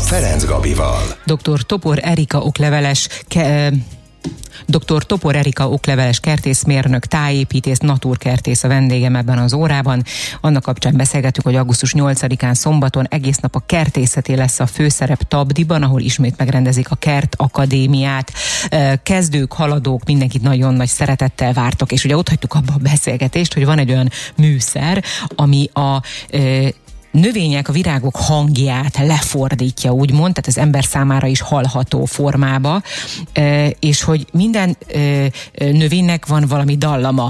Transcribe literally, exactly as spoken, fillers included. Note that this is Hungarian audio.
Ferenc Gabival. doktor Topor Erika okleveles ke- doktor Topor Erika okleveles kertészmérnök, tájépítész, naturkertész a vendégem ebben az órában. Annak kapcsán beszélgetünk, hogy augusztus nyolcadikán szombaton egész nap a kertészeté lesz a főszerep Tabdiban, ahol ismét megrendezik a Kert Akadémiát. Kezdők, haladók, mindenkit nagyon nagy szeretettel vártok, és ugye ott hagytuk abba a beszélgetést, hogy van egy olyan műszer, ami a növények, a virágok hangját lefordítja, úgymond, tehát az ember számára is hallható formába, és hogy minden növénynek van valami dallama.